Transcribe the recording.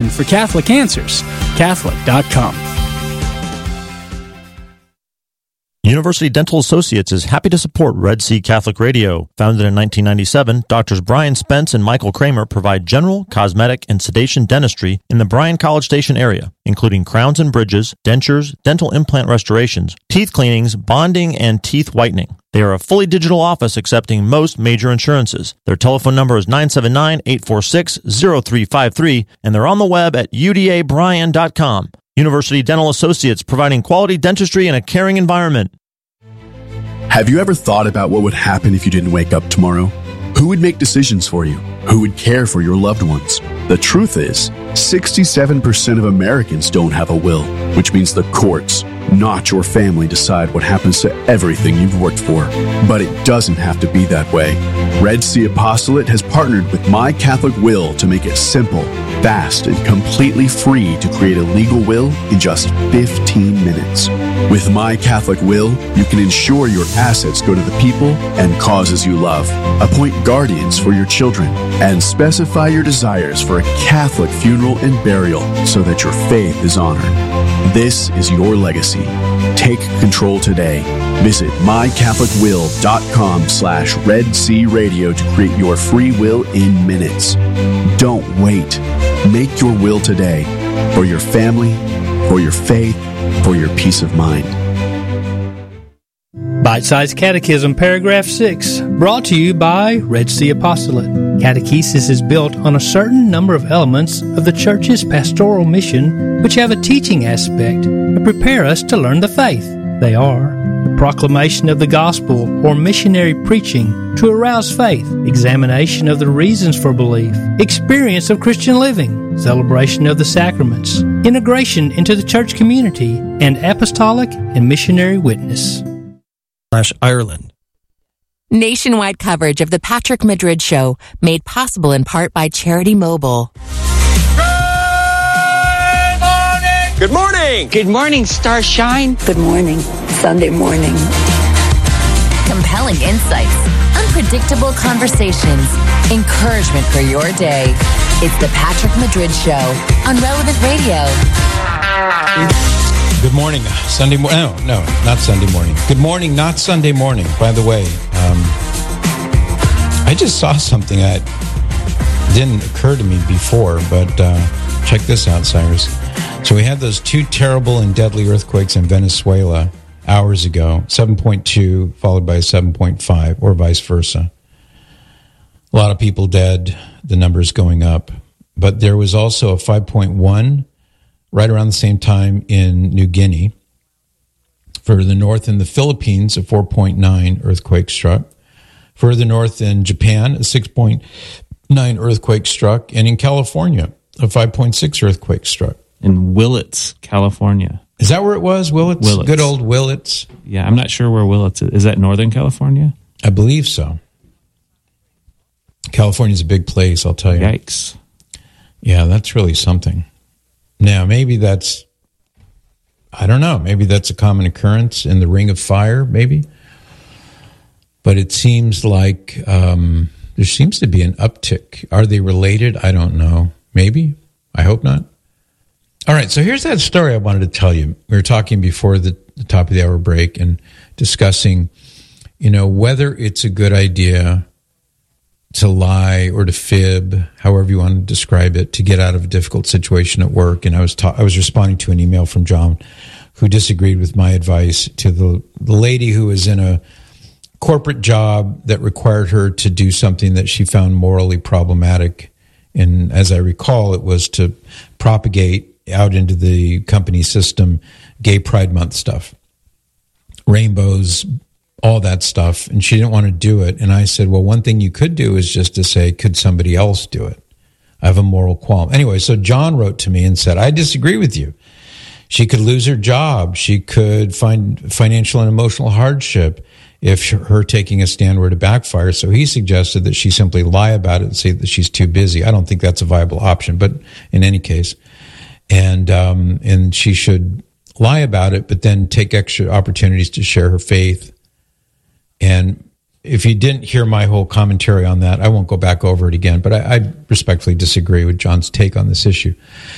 solution for Catholic answers. Catholic.com. University Dental Associates is happy to support Red Sea Catholic Radio. Founded in 1997, Doctors Brian Spence and Michael Kramer provide general, cosmetic, and sedation dentistry in the Bryan College Station area, including crowns and bridges, dentures, dental implant restorations, teeth cleanings, bonding, and teeth whitening. They are a fully digital office accepting most major insurances. Their telephone number is 979-846-0353, and they're on the web at udabryan.com. University Dental Associates, providing quality dentistry in a caring environment. Have you ever thought about what would happen if you didn't wake up tomorrow? Who would make decisions for you? Who would care for your loved ones? The truth is, 67% of Americans don't have a will, which means the courts, not your family, decide what happens to everything you've worked for. But it doesn't have to be that way. Red Sea Apostolate has partnered with My Catholic Will to make it simple, fast, and completely free to create a legal will in just 15 minutes. With My Catholic Will, you can ensure your assets go to the people and causes you love, appoint guardians for your children, and specify your desires for a Catholic funeral and burial so that your faith is honored. This is your legacy. Take control today. Visit mycatholicwill.com/Red Sea Radio to create your free will in minutes. Don't wait. Make your will today for your family, for your faith, for your peace of mind. Bite-Sized Catechism, Paragraph 6, brought to you by Red Sea Apostolate. Catechesis is built on a certain number of elements of the Church's pastoral mission, which have a teaching aspect to prepare us to learn the faith. They are the proclamation of the gospel or missionary preaching to arouse faith, examination of the reasons for belief, experience of Christian living, celebration of the sacraments, integration into the church community, and apostolic and missionary witness. Ireland. Nationwide coverage of the Patrick Madrid Show, made possible in part by Charity Mobile. Good morning! Good morning, Starshine. Good morning, Sunday morning. Compelling insights, unpredictable conversations, encouragement for your day. It's the Patrick Madrid Show on Relevant Radio. Good morning, Sunday morning. No, not Sunday morning. Good morning, not Sunday morning. By the way, I just saw something that didn't occur to me before, but check this out, Cyrus. So we had those two terrible and deadly earthquakes in Venezuela hours ago, 7.2 followed by a 7.5, or vice versa. A lot of people dead, the numbers going up. But there was also a 5.1 right around the same time in New Guinea. Further north in the Philippines, a 4.9 earthquake struck. Further north in Japan, a 6.9 earthquake struck. And in California, a 5.6 earthquake struck. In Willits, California. Is that where it was, Willits? Willits. Good old Willits. Yeah, I'm not sure where Willits is. Is that Northern California? I believe so. California's a big place, I'll tell you. Yikes. Yeah, that's really something. Now, maybe that's, I don't know, maybe that's a common occurrence in the Ring of Fire, maybe. But it seems like there seems to be an uptick. Are they related? I don't know. Maybe. I hope not. All right, so here's that story I wanted to tell you. We were talking before the top of the hour break and discussing, whether it's a good idea to lie or to fib, however you want to describe it, to get out of a difficult situation at work. And I was responding to an email from John who disagreed with my advice to the lady who was in a corporate job that required her to do something that she found morally problematic. And as I recall, it was to propagate out into the company system Gay Pride Month stuff, rainbows, all that stuff, and she didn't want to do it. And I said, well, one thing you could do is just to say, could somebody else do it? I have a moral qualm. Anyway, so John wrote to me and said, I disagree with you. She could lose her job. She could find financial and emotional hardship if her taking a stand were to backfire. So he suggested that she simply lie about it and say that she's too busy. I don't think that's a viable option, but in any case, and she should lie about it, but then take extra opportunities to share her faith. And if you didn't hear my whole commentary on that, I won't go back over it again, but I respectfully disagree with John's take on this issue.